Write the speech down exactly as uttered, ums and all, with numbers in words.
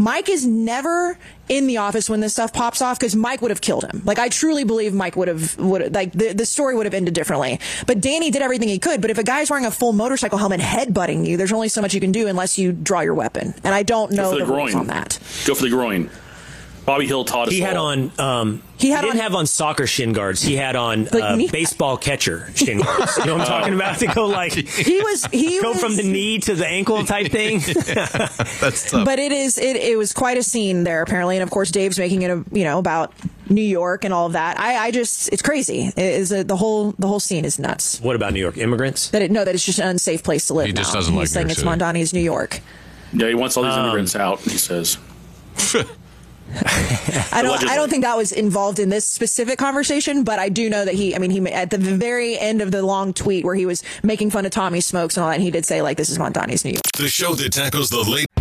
Mike is never in the office when this stuff pops off because Mike would have killed him. Like, I truly believe Mike would have, would like, the, the story would have ended differently. But Danny did everything he could. But if a guy's wearing a full motorcycle helmet headbutting you, there's only so much you can do unless you draw your weapon. And I don't know the, the rules on that. Go for the groin. Bobby Hill taught us He had all. on, um, he, had he didn't on, have on soccer shin guards. He had on like uh, knee- baseball catcher shin guards. You know what I'm talking about? To go like, he was, he go was, from the knee to the ankle type thing. That's tough. But it is, it, it was quite a scene there, apparently. And of course, Dave's making it, a, you know, about New York and all of that. I, I just, it's crazy. It is a, the whole, the whole scene is nuts. What about New York? Immigrants? That it, no, that it's just an unsafe place to live. He just now. doesn't He's like saying New it's York City. Mondani's New York. Yeah, he wants all these Um, immigrants out, he says. I don't. I don't think that was involved in this specific conversation, but I do know that he. I mean, he at the very end of the long tweet where he was making fun of Tommy Smokes and all that, and he did say like, "This is Mondani's New York." The show that tackles the late